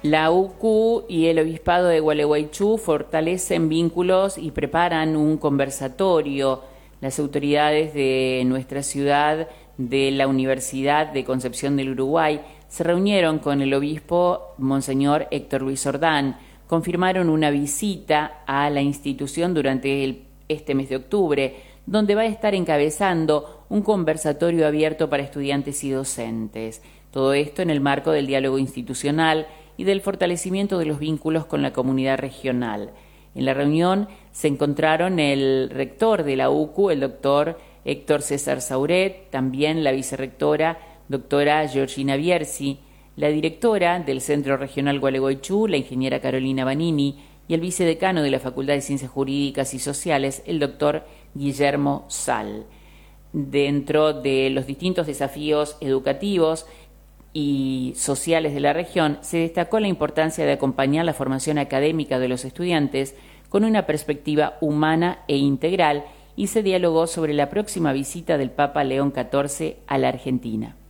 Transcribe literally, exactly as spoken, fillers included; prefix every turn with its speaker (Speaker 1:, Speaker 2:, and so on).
Speaker 1: La U C U y el Obispado de Gualeguaychú fortalecen vínculos y preparan un conversatorio. Las autoridades de nuestra ciudad, de la Universidad de Concepción del Uruguay, se reunieron con el obispo Monseñor Héctor Luis Ordán. Confirmaron una visita a la institución durante el, este mes de octubre, donde va a estar encabezando un conversatorio abierto para estudiantes y docentes. Todo esto en el marco del diálogo institucional y del fortalecimiento de los vínculos con la comunidad regional. En la reunión se encontraron el rector de la U C U, el doctor Héctor César Sauret, también la vicerrectora, doctora Georgina Bierzi, la directora del Centro Regional Gualeguaychú, la ingeniera Carolina Vanini, y el vicedecano de la Facultad de Ciencias Jurídicas y Sociales, el doctor Guillermo Sal. Dentro de los distintos desafíos educativos y sociales de la región, se destacó la importancia de acompañar la formación académica de los estudiantes con una perspectiva humana e integral, y se dialogó sobre la próxima visita del Papa León catorce a la Argentina.